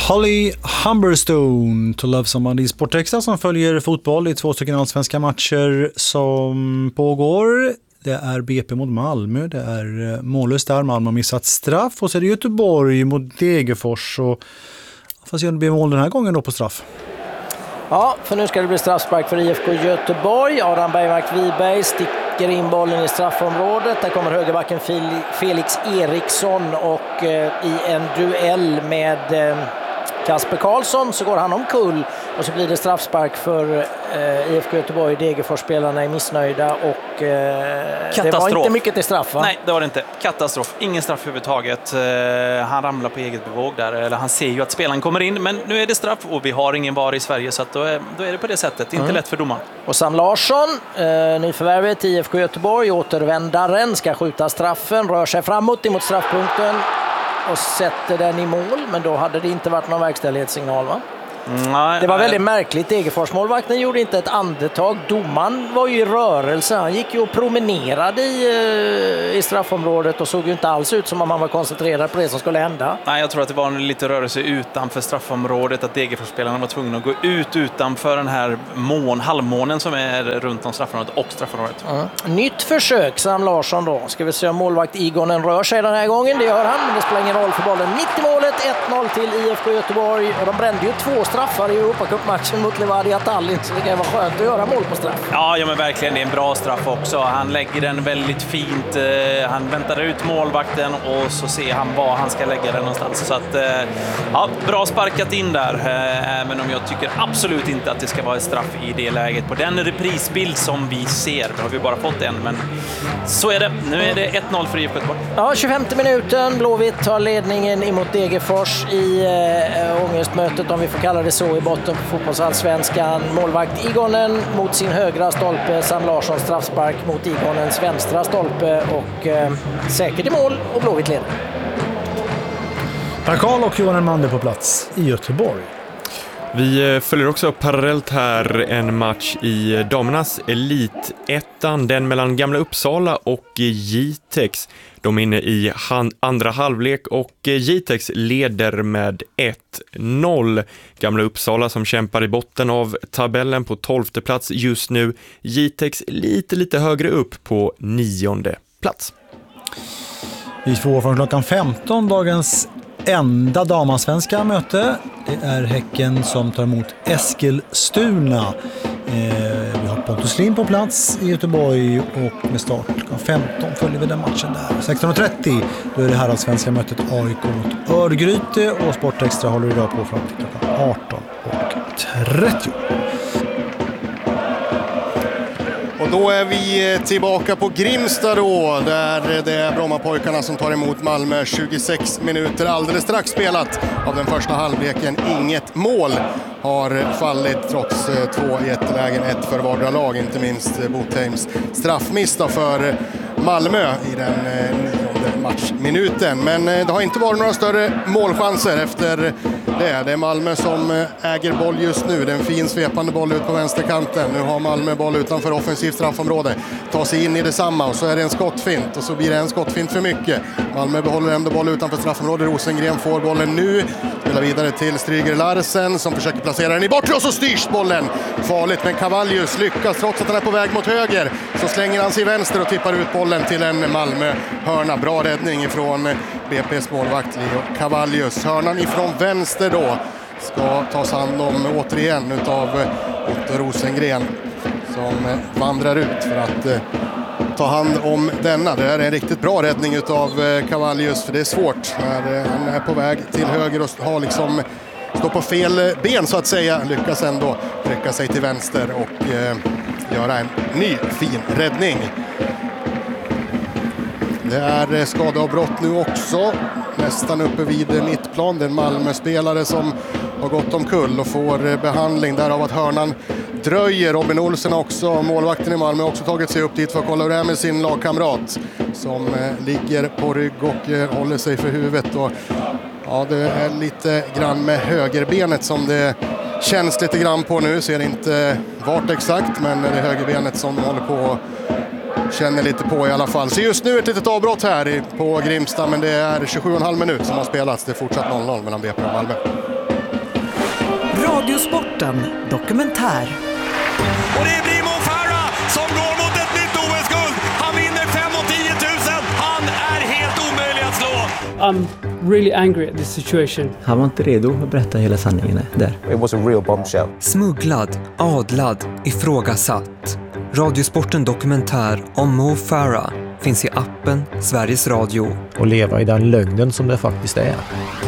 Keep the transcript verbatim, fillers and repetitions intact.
Holly Humberstone, To Love Somebody. Sportextra som följer fotboll i två stycken allsvenska matcher som pågår. Det är B P mot Malmö, det är mållöst där, Malmö har missat straff, och så är det Göteborg mot Degerfors, och fast det blir mål den här gången då på straff. Ja, för nu ska det bli straffspark för I F K Göteborg. Adam Bergmark Wiberg sticker in bollen i straffområdet. Där kommer högerbacken Felix Eriksson, och eh, i en duell med eh, Kasper Karlsson så går han omkull, och så blir det straffspark för eh, I F K Göteborg. Degerfors-spelarna är missnöjda, och eh, det var inte mycket till straff, va? Nej, det var det inte. Katastrof. Ingen straff överhuvudtaget. Eh, han ramlar på eget bevåg där, eller han ser ju att spelaren kommer in, men nu är det straff och vi har ingen V A R i Sverige, så att då, är, då är det på det sättet. Inte mm. lätt för domaren. Och Sam Larsson, eh, nyförvärvet i I F K Göteborg, återvändaren, ska skjuta straffen, rör sig framåt emot straffpunkten och sätter den i mål, men då hade det inte varit någon verkställighetssignal, va? Nej, det var väldigt nej. märkligt. Degerfors-målvakten gjorde inte ett andetag. Domaren var ju i rörelse. Han gick ju och promenerade i, i straffområdet och såg ju inte alls ut som om han var koncentrerad på det som skulle hända. Nej, jag tror att det var en lite rörelse utanför straffområdet, att Degerfors-spelarna var tvungna att gå ut utanför den här mån, halvmånen som är runt om straffområdet och straffområdet. Mm. Nytt försök, Sam Larsson då. Ska vi se om målvakt Igonen rör sig den här gången. Det gör han, men det spelar ingen roll för bollen. Mitt i målet, ett noll till I F K Göteborg, och de brände ju två straffar i Europacup-matchen mot Levadia Tallinn, så det kan vara skönt att göra mål på straff. Ja, ja, men verkligen, det är en bra straff också. Han lägger den väldigt fint. Han väntar ut målvakten och så ser han var han ska lägga den någonstans. Så att, ja, bra sparkat in där. Även om jag tycker absolut inte att det ska vara ett straff i det läget. På den reprisbild som vi ser, då har vi bara fått en, men så är det. Nu är det ett noll för I F K Göteborg. Ja, tjugofemte minuten. Blåvitt tar ledningen emot Degerfors i äh, ångestmötet, om vi får kalla det så, i botten på fotbollsallsvenskan. Målvakt Igonen mot sin högra stolpe, Sam Larsson straffspark mot Igonens vänstra stolpe, och eh, säkert i mål, och Blåvitt leder. Per Karl och Johan Elmander på plats i Göteborg. Vi följer också parallellt här en match i damernas elitettan, den mellan Gamla Uppsala och Jitex. De är inne i han- andra halvlek, och Jitex leder med ett noll. Gamla Uppsala som kämpar i botten av tabellen på tolfte plats just nu. Jitex lite lite högre upp på nionde plats. Vi får från klockan femton dagens enda damansvenska möte. Det är Häcken som tar emot Eskilstuna. Eh, vi har Pontus Lind på plats i Göteborg, och med start klockan femton följer vi den matchen där. sexton trettio, då är det här svenska mötet A I K mot Örgryte, och Sportextra håller idag på fram till klockan arton trettio. Och då är vi tillbaka på Grimsta då, där det är Brommapojkarna som tar emot Malmö. Tjugosex minuter alldeles strax spelat av den första halvleken. Inget mål har fallit trots två i ett lägen, ett för vardera lag, inte minst Botheims straffmista för Malmö i den nionde matchminuten. Men det har inte varit några större målchanser efter det. Det är Malmö som äger boll just nu. Det är en fin svepande boll ut på vänsterkanten. Nu har Malmö boll utanför offensivt straffområde. Tar sig in i detsamma, och så är det en skottfint, och så blir det en skottfint för mycket. Malmö behåller ändå boll utanför straffområde. Rosengren får bollen nu. Spelar vidare till Stryger Larsen som försöker placera den i bortre, och så styrs bollen. Farligt, men Cavallius lyckas trots att han är på väg mot höger. Så slänger han sig vänster och tippar ut bollen till en Malmö-hörna. Bra räddning ifrån B P:s målvakt Leo Cavallius. Hörnan ifrån vänster då ska tas hand om återigen utav Otto Rosengren, som vandrar ut för att ta hand om denna. Det är en riktigt bra räddning utav Cavallius, för det är svårt när han är på väg till höger och har liksom står på fel ben så att säga. Lyckas ändå trycka sig till vänster och eh, göra en ny fin räddning. Det är skadeavbrott nu också, nästan uppe vid mittplan. Det är en Malmö-spelare som har gått omkull och får behandling därav att hörnan dröjer. Robin Olsen också, målvakten i Malmö, har också tagit sig upp dit för att kolla hur det är med sin lagkamrat som ligger på rygg och håller sig för huvudet. Och ja, det är lite grann med högerbenet som det känns lite grann på nu. Ser inte vart exakt, men det är högerbenet som håller på känner lite på i alla fall. Så just nu ett litet avbrott här på Grimsta, men det är tjugosju och en halv minut som har spelats. Det är fortsatt noll noll mellan B P och Malmö. Radiosporten dokumentär. Och det blir Mo Farah som går mot ett nytt O S-guld. Han vinner fem och tio tusen. Han är helt omöjlig att slå. I'm really angry at this situation. Han var inte redo att berätta hela sanningen där. It was a real bombshell. Smugglad, adlad, ifrågasatt. Radiosporten dokumentär om Mo Farah finns i appen Sveriges Radio. Och leva i den lögnen som det faktiskt är.